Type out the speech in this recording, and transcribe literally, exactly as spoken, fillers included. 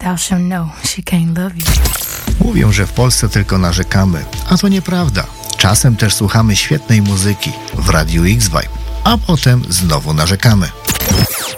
tell him no, she can't love you. Mówią, że w Polsce tylko narzekamy, a to nieprawda. Czasem też słuchamy świetnej muzyki w Radiu X-Vibe, a potem znowu narzekamy.